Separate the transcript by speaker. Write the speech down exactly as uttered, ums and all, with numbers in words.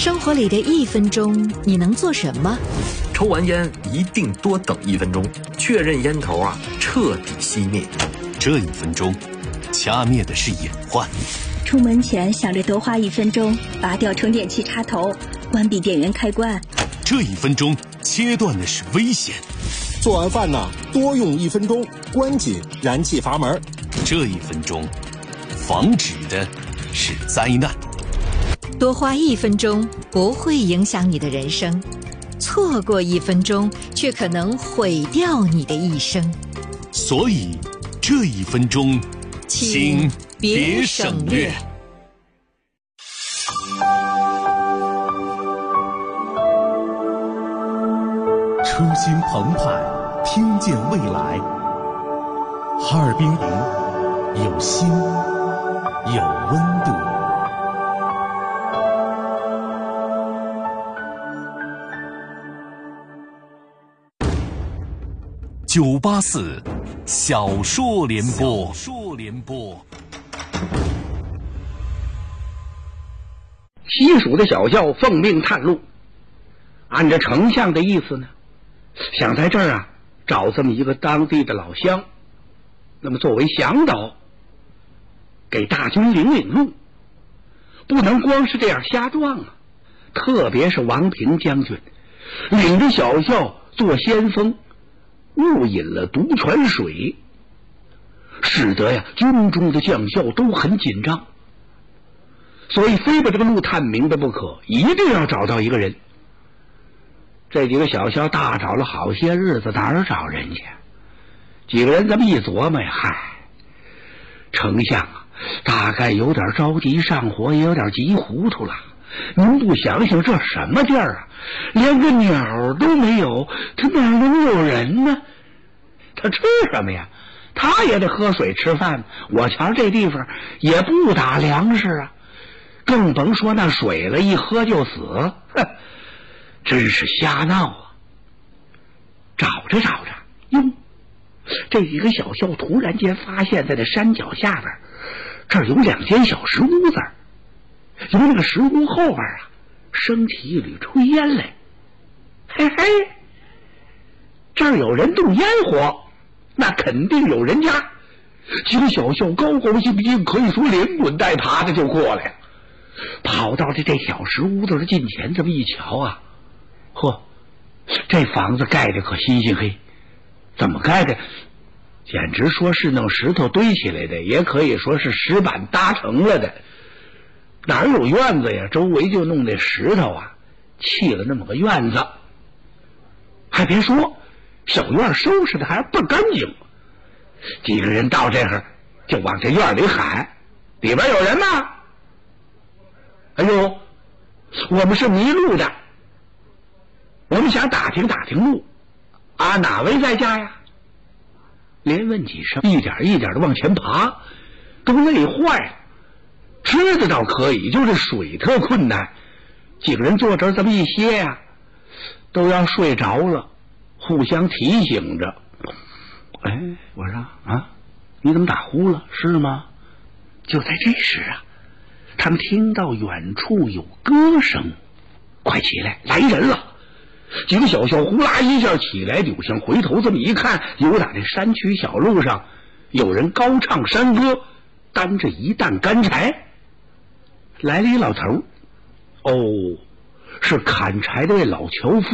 Speaker 1: 生活里的一分钟，你能做什么？
Speaker 2: 抽完烟一定多等一分钟，确认烟头啊彻底熄灭。
Speaker 3: 这一分钟，掐灭的是隐患。
Speaker 4: 出门前想着多花一分钟，拔掉充电器插头，关闭电源开关。
Speaker 3: 这一分钟，切断的是危险。
Speaker 5: 做完饭呢，多用一分钟，关紧燃气阀门。
Speaker 3: 这一分钟，防止的是灾难。
Speaker 1: 多花一分钟不会影响你的人生，错过一分钟却可能毁掉你的一生。
Speaker 3: 所以，这一分钟，请别省略。
Speaker 6: 车心澎湃，听见未来。哈尔滨营有心，有温度。
Speaker 3: 九八四小说联播，小说联播。
Speaker 7: 西蜀的小校奉命探路，按照丞相的意思呢，想在这儿啊找这么一个当地的老乡，那么作为向导，给大军领领路。不能光是这样瞎撞啊！特别是王平将军领着小校做先锋，误饮了毒泉水，使得呀军中的将校都很紧张，所以非把这个路探明白不可，一定要找到一个人。这几个小校大找了好些日子，哪儿找人去？几个人这么一琢磨呀，嗨，丞相啊，大概有点着急上火，也有点急糊涂了。您不想想这什么地儿啊？连个鸟都没有，他哪能有人呢？他吃什么呀？他也得喝水吃饭。我瞧这地方也不打粮食啊，更甭说那水了，一喝就死。哼，真是瞎闹啊！找着找着，哟，这几个小校突然间发现，在这山脚下边，这儿有两间小石屋子，由那个石屋后边啊，升起一缕炊烟来。嘿嘿，这儿有人动烟火，那肯定有人家。几个小校高高兴兴，可以说连滚带爬的就过来了，跑到这这小石屋子的近前，这么一瞧啊，呵，这房子盖的可新鲜嘿！怎么盖的？简直说是弄石头堆起来的，也可以说是石板搭成了的。哪有院子呀？周围就弄那石头啊，砌了那么个院子。还别说，小院收拾的还倍干净。几个人到这儿就往这院里喊：“里边有人吗？”哎呦，我们是迷路的，我们想打听打听路啊，哪位在家呀？连问几声，一点一点的往前爬，都累坏了。吃的倒可以，就是水特困难。几个人坐这儿这么一歇呀、啊，都要睡着了，互相提醒着。哎，我说啊，你怎么打呼了？是吗？就在这时啊，他们听到远处有歌声，快起来，来人了！几个小校呼啦一下起来，扭向回头，这么一看，有打这山区小路上有人高唱山歌，担着一担干柴。来了一老头，哦，是砍柴的那老樵夫。